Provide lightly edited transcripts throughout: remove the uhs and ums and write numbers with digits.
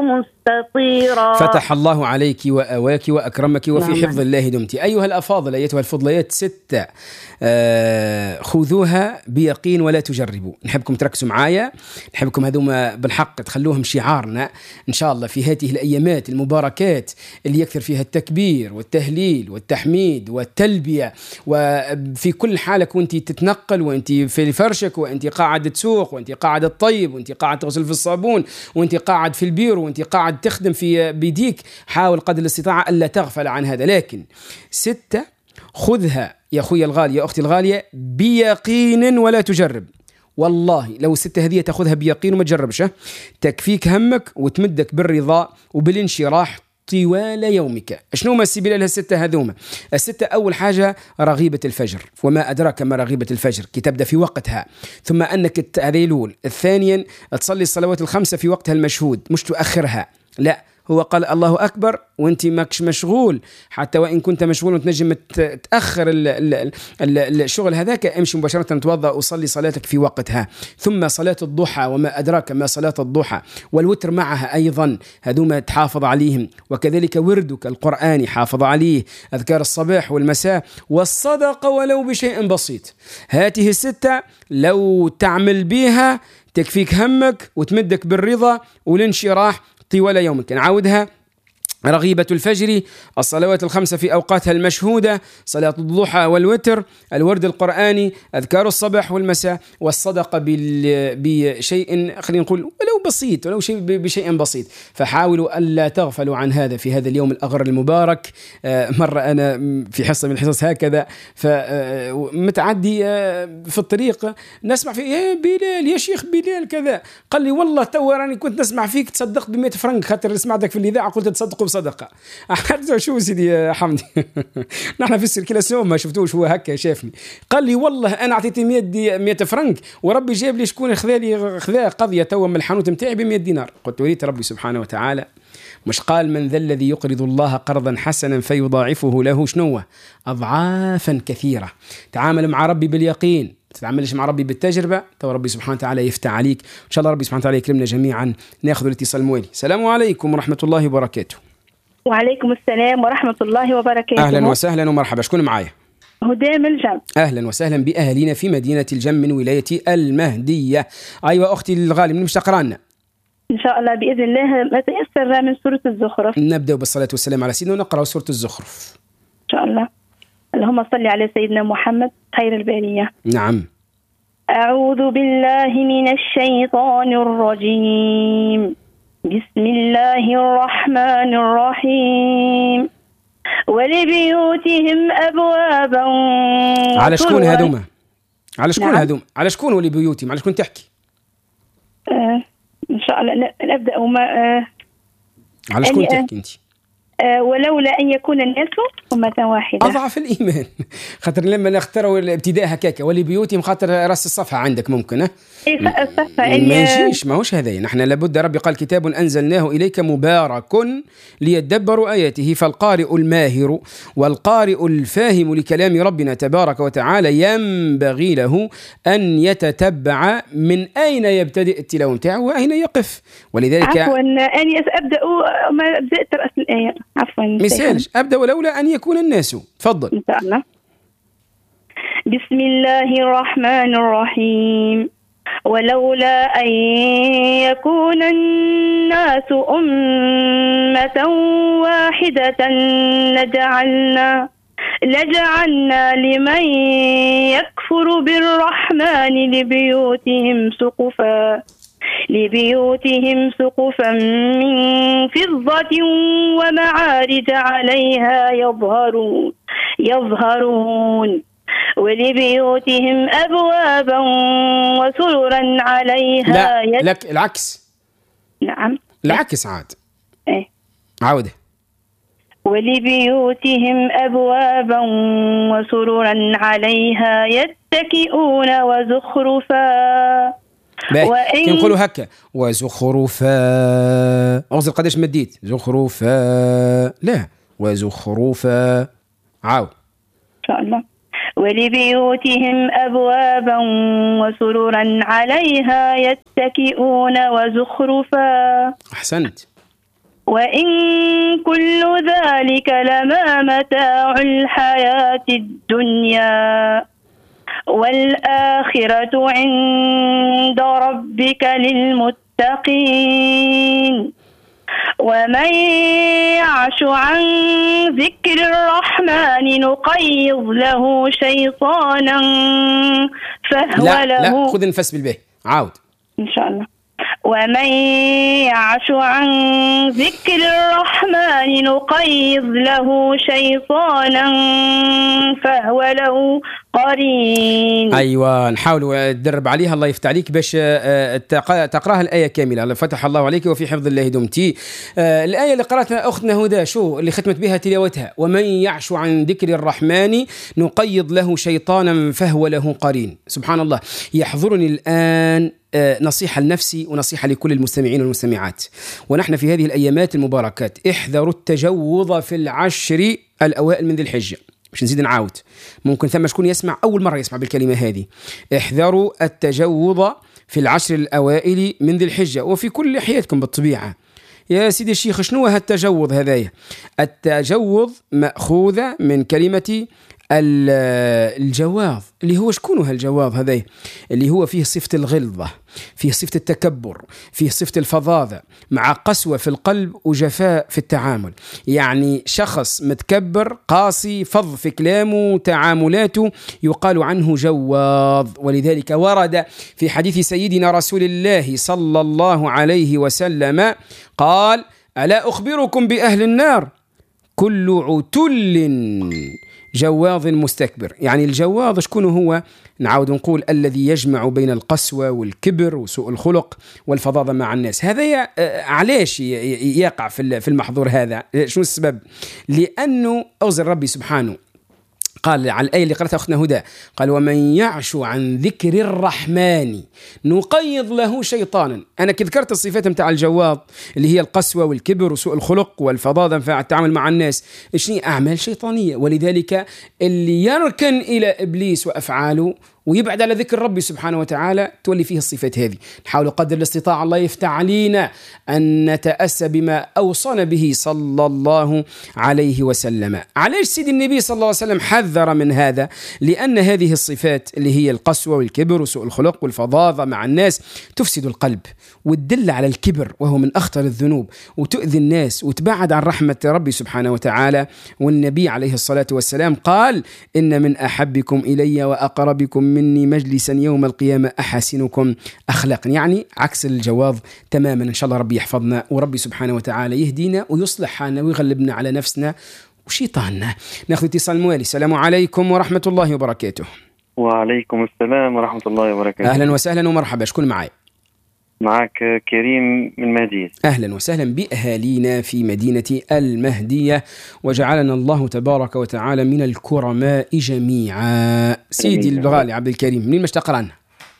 مستطيرا. فتح الله عليك وآواك وأكرمك، وفي حفظ الله دمت. أيها الأفاضل، أيتها الفضليات، 6 خذوها بيقين ولا تجربوا. نحبكم تركزوا معايا، نحبكم هذوما بالحق تخلوهم شعارنا إن شاء الله في هذه الأيامات المباركات اللي يكثر فيها التكبير والتهليل والتحميد والتلبية، وفي كل حالة كنت تتنقل وانت في فرشك وانت قاعد تسوق وانت قاعد تطيب وانت قاعد تغسل في الصابون وانت قاعد في البيرو وانت قاعد تخدم في بيديك، حاول قدر الاستطاعة ألا تغفل عن هذا. لكن 6 خذها يا أخوي الغالي يا أختي الغالية بيقين ولا تجرب. والله لو 6 هذه تأخذها بيقين وما تجربش، تكفيك همك وتمدك بالرضا وبالانشراح طوال يومك. شنو ما السبيل ال6 هذوما؟ 6 أول حاجة رغيبة الفجر، وما أدراك ما رغيبة الفجر، كي تبدأ في وقتها، ثم أنك هذه الأول. الثانيا تصلي الصلوات ال5 في وقتها المشهود، مش تؤخرها، لا، هو قال الله أكبر وانت ماكش مشغول، حتى وإن كنت مشغول وتنجم تأخر الشغل هذاك، امشي مباشرة توضأ وصلي صلاتك في وقتها. ثم صلاة الضحى، وما أدراك ما صلاة الضحى، والوتر معها أيضا، هذوما تحافظ عليهم. وكذلك وردك القرآني حافظ عليه، أذكار الصباح والمساء، والصدقة ولو بشيء بسيط. هاته 6 لو تعمل بها تكفيك همك وتمدك بالرضا والانشراح طوال يومك. نعاودها: رغيبة الفجر، الصلوات ال5 في أوقاتها المشهودة، صلاة الضحى والوتر، الورد القرآني، أذكار الصباح والمساء، والصدقة بشيء خلينا نقول ولو بسيط، ولو شيء بشيء بسيط. فحاولوا ألا تغفلوا عن هذا في هذا اليوم الأغر المبارك. مرة أنا في حصة من الحصص هكذا، فمتعدي في الطريق نسمع في يا بلال يا شيخ بلال كذا، قال لي والله تو راني كنت نسمع فيك تصدقت ب100 فرنك خاطر سمعتك في الإذاعة قلت تصدقوا صدقة. شو سيدي يا حمدي نحن في السيركيلاسيون ما شفتوش، هو هكا شافني قال لي والله انا اعطيتي 100 فرنك وربي جاب لي شكون خذا قضيه توا من الحانوت نتاعي ب100 دينار. قلت وليت ربي سبحانه وتعالى مش قال من ذا الذي يقرض الله قرضا حسنا فيضاعفه له شنو اضعافا كثيره. تعامل مع ربي باليقين، تتعاملش مع ربي بالتجربة، تو ربي سبحانه وتعالى يفتح عليك إن شاء الله. ربي سبحانه وتعالى يكرمنا جميعا. ناخذ الاتصال الموالي. السلام عليكم ورحمة الله وبركاته. وعليكم السلام ورحمة الله وبركاته. أهلا وسهلا ومرحبا، شكون معايا؟ هدى من الجم. أهلا وسهلا بأهلنا في مدينة الجم من ولاية المهدية. أيوة أختي الغالي، من مش تقرأنا إن شاء الله بإذن الله ما تيسر من سورة الزخرف. نبدأ بالصلاة والسلام على سيدنا ونقرأ سورة الزخرف إن شاء الله. اللهم صل على سيدنا محمد خير البرية. نعم. أعوذ بالله من الشيطان الرجيم. بسم الله الرحمن الرحيم. ولبيوتهم أبوابا. على شكون هذوما؟ على شكون هذوما؟ على شكون ولبيوتهم؟ على شكون تحكي؟ إن شاء الله نبدأ على شكون تحكي أنت؟ ولولا أن يكون الناس أمة واحدة. أضعف الإيمان خاطر لما نختاروا الابتداء هكاكا ولبيوتهم خاطر راس الصفحة عندك ممكن ما يجيش، ما هوش هذا. نحن لابد، ربي قال كتاب أنزلناه إليك مبارك ليدبروا آياته، فالقارئ الماهر والقارئ الفاهم لكلام ربنا تبارك وتعالى ينبغي له أن يتتبع من أين يبتدئ التلاوة متاعه وأين يقف. ولذلك عفوا أني أبدأ ما بدأت رأس الآية. عفوا مثال أبدأ ولولا أن يكون الناس. تفضل. إن شاء الله. بسم الله الرحمن الرحيم. ولولا أن يكون الناس أمة واحدة لجعلنا لمن يكفر بالرحمن لبيوتهم سقفا من فضة ومعارج عليها يظهرون ولبيوتهم أبوابا وسررا عليها لك العكس. نعم العكس عاد. عودة. ولبيوتهم أبوابا وسررا عليها يتكئون وزخرفا. كي نقولوا هكا وزخرفا أغزل قداش مديت زخرفا، لا وزخرفا. عاود إن شاء الله. ولبيوتهم أبوابا وسررا عليها يتكئون وزخرفا. أحسنت. وإن كل ذلك لما متاع الحياة الدنيا والآخرة عند ربك للمتقين ومن يعش عن ذكر الرحمن نقيض له شيطانا فهو لا خذ نفس بالبه عاود إن شاء الله. ومن يعش عن ذكر الرحمن نقيض له شيطانا فهو له قرين. أيوة نحاول تدرب عليها الله يفتح عليك باش تقراها الآية كاملة. فتح الله عليك وفي حفظ الله دمتي. الآية اللي قرأتها أختنا هدى شو اللي ختمت بها تلاوتها؟ ومن يعش عن ذكر الرحمن نقيض له شيطانا فهو له قرين. سبحان الله. يحضرني الآن نصيحة لنفسي ونصيحة لكل المستمعين والمستمعات، ونحن في هذه الأيامات المباركات احذروا التجوظ في العشر الأوائل من ذي الحجة. مش نزيد نعاود، ممكن ثم شكون يسمع أول مرة يسمع بالكلمة هذه. احذروا التجوظ في العشر الأوائل من ذي الحجة وفي كل حياتكم بالطبيعة. يا سيدي الشيخ شنو هالتجوظ هذايا؟ التجوظ مأخوذة من كلمة الجواظ، اللي هو شكونه هالجواظ هذا؟ اللي هو فيه صفة الغلظة، فيه صفة التكبر، فيه صفة الفظاظة، مع قسوة في القلب وجفاء في التعامل. يعني شخص متكبر قاسي فظ في كلامه تعاملاته يقال عنه جواظ. ولذلك ورد في حديث سيدنا رسول الله صلى الله عليه وسلم قال: ألا أخبركم بأهل النار؟ كل عتل جواظ مستكبر. يعني الجواظ شكون هو؟ نعاود نقول الذي يجمع بين القسوة والكبر وسوء الخلق والفظاظة مع الناس. هذا علاش يقع في المحظور هذا؟ شنو السبب؟ لأنه أوزر ربي سبحانه قال على الآية اللي قرأتها أختنا هدى، قال: ومن يعش عن ذكر الرحمن نقيض له شيطانا. أنا ذكرت الصفات متاع الجواظ اللي هي القسوة والكبر وسوء الخلق والفظاظة في التعامل مع الناس، شنو أعمال شيطانية. ولذلك اللي يركن إلى إبليس وأفعاله ويبعد على ذكر ربي سبحانه وتعالى تولي فيه الصفات هذه. نحاول قدر الاستطاعة الله يفتح علينا أن نتأسى بما أوصانا به صلى الله عليه وسلم. علاش سيد النبي صلى الله عليه وسلم حذر من هذا؟ لأن هذه الصفات اللي هي القسوة والكبر وسوء الخلق والفظاظة مع الناس تفسد القلب وتدل على الكبر وهو من أخطر الذنوب، وتؤذي الناس وتبعد عن رحمة ربي سبحانه وتعالى. والنبي عليه الصلاة والسلام قال: إن من أحبكم إلي وأقربكم مني مجلسا يوم القيامة أحسنكم أخلاقا. يعني عكس الجواظ تماما. إن شاء الله ربي يحفظنا وربي سبحانه وتعالى يهدينا ويصلح حالنا ويغلبنا على نفسنا وشيطاننا. ناخذ اتصال موالي. السلام عليكم ورحمة الله وبركاته. وعليكم السلام ورحمة الله وبركاته. أهلا وسهلا ومرحبا. شكون معي؟ معك كريم من مهدية. أهلا وسهلا بأهالينا في مدينة المهدية، وجعلنا الله تبارك وتعالى من الكرماء جميعا. سيدي الغالي عبد الكريم، منين مش تقرأنا؟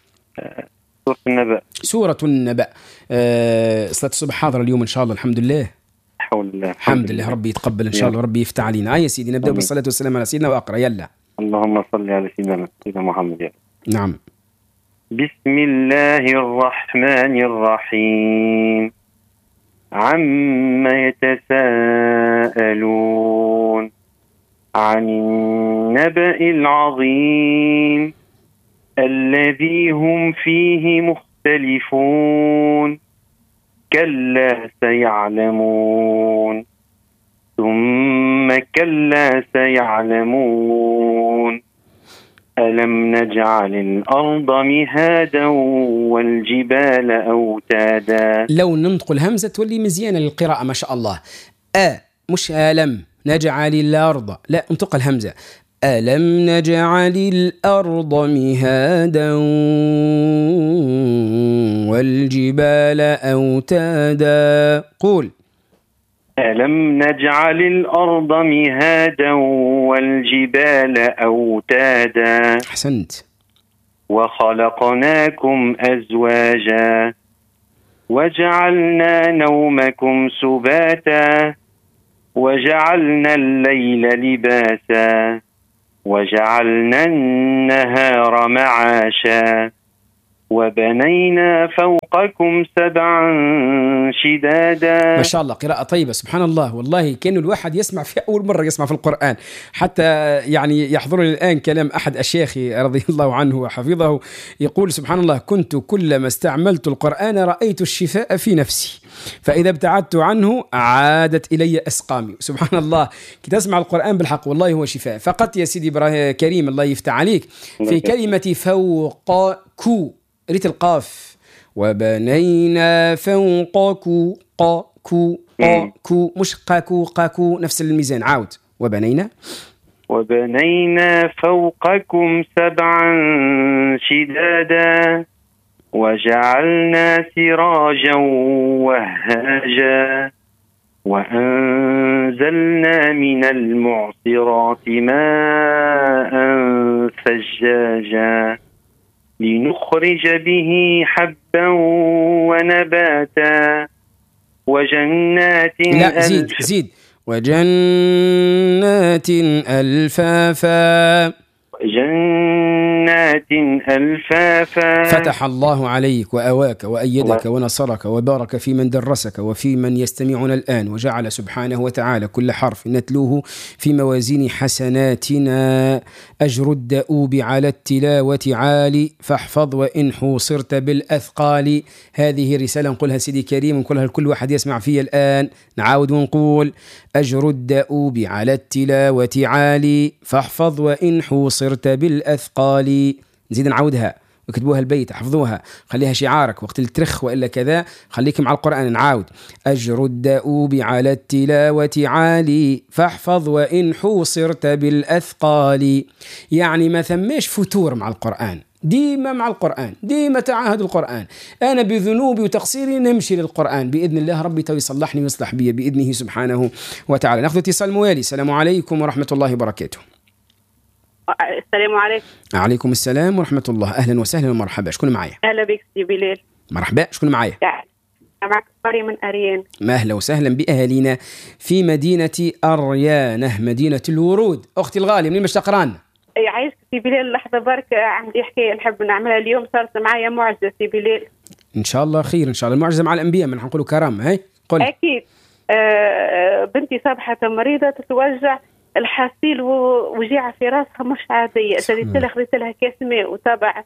سورة النبأ. سورة النبأ. صلاة الصبح حاضرة اليوم إن شاء الله. الحمد لله. حول الله. الحمد لله. ربي يتقبل إن شاء الله. ربي يفتح علينا. يا سيدي نبدأ بالصلاة والسلام على سيدنا وأقرأ. يلا. اللهم صل على سيدنا محمد. يلا. نعم. بسم الله الرحمن الرحيم. عما يتساءلون عن النبأ العظيم الذي هم فيه مختلفون كلا سيعلمون ثم كلا سيعلمون ألم نجعل الأرض مهادا والجبال أوتادا. لو ننطق الهمزة تولي مزيانة للقراءة ما شاء الله. مش ألم نجعل الأرض، لا انطق الهمزة. ألم نجعل الأرض مهادا والجبال أوتادا. قول: ألم نجعل الأرض مهادا والجبال أوتادا. أحسنت. وخلقناكم أزواجا وجعلنا نومكم سباتا وجعلنا الليل لباسا وجعلنا النهار معاشا وبنينا فوقكم سبعا شدادا. ما شاء الله، قراءة طيبة سبحان الله. والله كأنه الواحد يسمع في أول مرة يسمع في القرآن. حتى يعني يحضرني الآن كلام أحد أشياخي رضي الله عنه وحفظه، يقول سبحان الله: كنت كلما استعملت القرآن رأيت الشفاء في نفسي، فإذا ابتعدت عنه عادت إلي أسقامي. سبحان الله، كي تسمع القرآن بالحق والله هو شفاء. فقط يا سيدي إبراهيم كريم الله يفتح عليك في كلمة فوقكم، ريت القاف، وبنينا فوقكم قاكو قاكو، مش قاكو قاكو، نفس الميزان. عاود وبنينا فوقكم سبعا شدادا وجعلنا سراجا وهاجا وأنزلنا من المعصرات ماء ثجاجا لنخرج به حبا ونباتا وجنات لا زيد وجنات ألفافا. جنات ألفافا. فتح الله عليك وأواك وأيدك ونصرك وبارك في من درسك وفي من يستمعون الآن، وجعل سبحانه وتعالى كل حرف نتلوه في موازين حسناتنا. أجر الدؤوب على التلاوة عالي، فاحفظ وإن حوصرت بالأثقال. هذه رسالة نقولها سيدي كريم، نقولها لكل واحد يسمع فيها الآن. نعاود ونقول: أجر الدؤوب على التلاوة عالي، فاحفظ وإن حوصرت بالأثقال. نزيد نعودها وكتبوها البيت، حفظوها، خليها شعارك وقت الترخ وإلا كذا، خليكم على القرآن. نعاود: أجر الدؤوب على التلاوة عالي، فاحفظ وإن حوصرت بالأثقال. يعني ما ثماش فتور مع القرآن، ديما مع القرآن، ديما تعاهد القرآن. أنا بذنوبي وتقصيري نمشي للقرآن بإذن الله، ربي تو يصلحني ويصلح بي بإذنه سبحانه وتعالى. نأخذ اتصال موالي. السلام عليكم ورحمة الله وبركاته. السلام عليكم. عليكم السلام ورحمة الله. أهلا وسهلا ومرحبا. شكون معايا؟ أهلا بك سي بلال. مرحبا. شكون معايا؟ معك مريم من أريان. أهلا وسهلا بأهالينا في مدينة أريانة، مدينة الورود. أختي الغالية، منين باش تقرانا؟ عايش سي بلال. لحظة برك، عندي حكاية نحب نعملها اليوم، صارت معايا معجزة سي بلال. إن شاء الله خير، إن شاء الله. المعجزة مع الأنبياء، من نقولوا كرامة. هاي قل. أكيد. بنتي صبحة مريضة تتوجع الحاسيل ووجيعة في راسها مش عادية. خذيت لها كاس ماء وتابع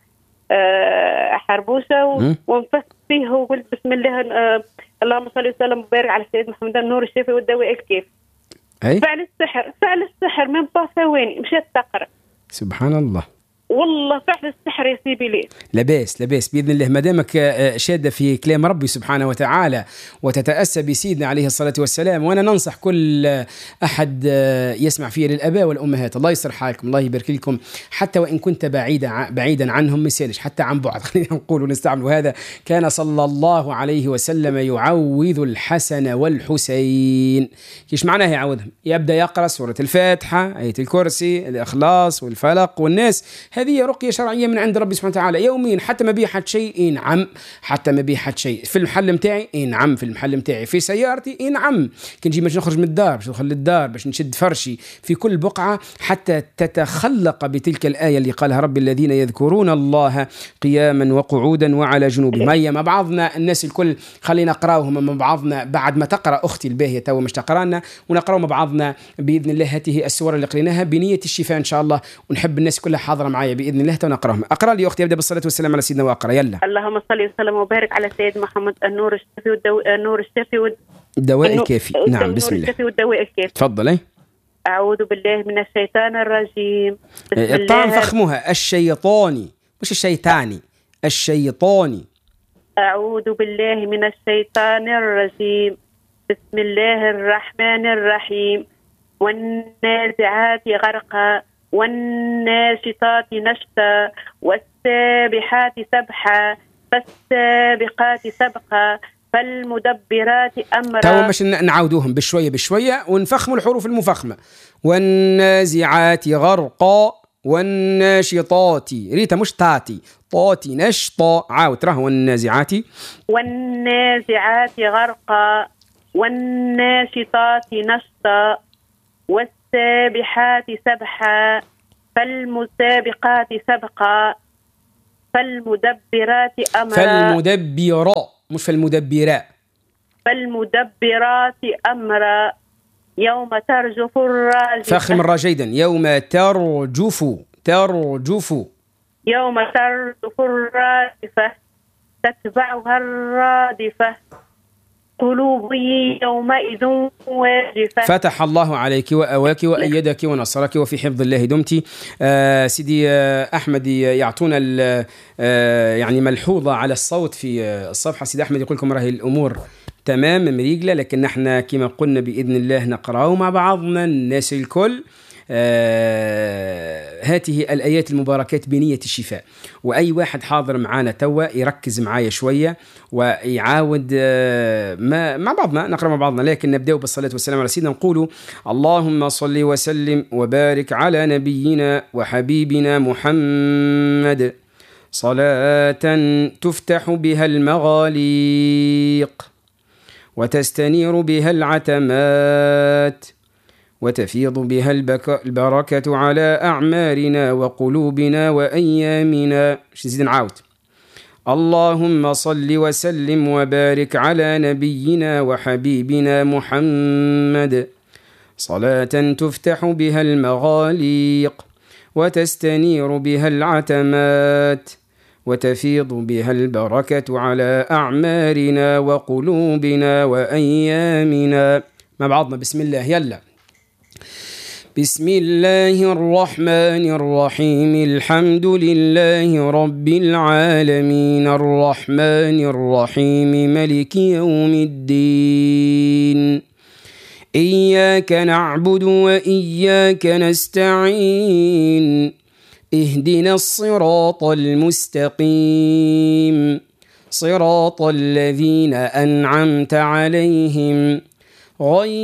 حربوشة ونفست فيه وقلت بسم الله، اللهم صل وسلم وبارك على سيدنا محمد النور الشافي والدواء الكافي. فعل السحر من ثواني مشيت تقرأ. سبحان الله، والله فعل السحر يا سيدي ليه. لباس بإذن الله، ما دامك شادة في كلام ربي سبحانه وتعالى وتتأسى بسيدنا عليه الصلاة والسلام. وأنا ننصح كل أحد يسمع فيه للآباء والأمهات، الله يسر حالكم، الله يبارك لكم، حتى وإن كنت بعيدا عنهم، مثالش حتى عن بعد، خلينا نقول ونستعمل هذا. كان صلى الله عليه وسلم يعوذ الحسن والحسين. كيش معناه يعوذهم؟ يبدأ يقرأ سورة الفاتحة، آية الكرسي، الإخلاص والفلق والناس. هذه رقية شرعية من عند ربي سبحانه وتعالى يوميا. حتى ما بيحت شيء، نعم. حتى ما بيحت شيء في المحل متاعي، نعم. في المحل متاعي، في سيارتي، نعم. كنجي باش نخرج من الدار، باش ندخل للدار، باش نشد فرشي، في كل بقعة، حتى تتخلق بتلك الآية اللي قالها ربي: الذين يذكرون الله قياما وقعودا وعلى جنوبهم. هيا مع بعضنا الناس الكل خلينا نقراوهم مع بعضنا بعد ما تقرأ أختي الباهية تو مش تقرانا، ونقراو مع بعضنا بإذن الله هذه السورة اللي قريناها بنية الشفاء إن شاء الله. ونحب الناس كلها حاضرة معايا بإذن الله ونقراهم. أقرأ لي أختي، أبدأ بالصلاة والسلام على سيدنا وأقرأ. يلا. اللهم صل وسلم وبارك على سيد محمد النور الشافي والدواء الكافي. نعم، بسم الله. الشافي والدواء الكافي. تفضل. أعوذ بالله من الشيطان الرجيم. الطعن فخمها، الشيطاني مش الشيطاني، الشيطاني. أعوذ بالله من الشيطان الرجيم. بسم الله الرحمن الرحيم. والنازعات غرقا والناشطات نشطا والسابحات سبحا فالسابقات سبقا فالمدبرات أمرا. تو مش نعودوهم بشوية ونفخموا الحروف المفخمة. والنازعات غرقا والناشطات، ريتا مش تاتي، طاتي نشطا. عاود تراه. والنازعات غرقا والناشطات نشطا والسابحات سبحا فالمسابقات سبقا فالمدبرات أمرا. فالمدبرا مش فالمدبراء. فالمدبرات أمرا يوم ترجف الراجفة. فخم الراء جيدا. يوم ترجف. ترجف. يوم ترجف الراجفة تتبعها الرادفة قلوب يومئذ واجفة. فتح الله عليك وأواك وأيدك ونصرك وفي حفظ الله دمتي. سيدي أحمد يعطونا يعني ملحوظة على الصوت في الصفحة. سيدي أحمد يقول لكم راهي الأمور تمام مريقلة، لكن نحن كما قلنا بإذن الله نقرأه مع بعضنا الناس الكل هاته الآيات المباركات بنية الشفاء. وأي واحد حاضر معانا توا يركز معايا شوية ويعاود مع بعضنا نقرأ مع بعضنا. لكن نبدأ بالصلاة والسلام على سيدنا. نقول اللهم صل وسلم وبارك على نبينا وحبيبنا محمد صلاة تفتح بها المغاليق وتستنير بها العتمات وتفيض بها البركة على أعمارنا وقلوبنا وأيامنا. نزيد نعاود. اللهم صل وسلم وبارك على نبينا وحبيبنا محمد صلاة تفتح بها المغاليق وتستنير بها العتمات وتفيض بها البركة على أعمارنا وقلوبنا وأيامنا. مع بعضنا بسم الله. يلا. بسم الله الرحمن الرحيم. الحمد لله رب العالمين الرحمن الرحيم ملك يوم الدين إياك نعبد وإياك نستعين اهدنا الصراط المستقيم صراط الذين أنعمت عليهم غير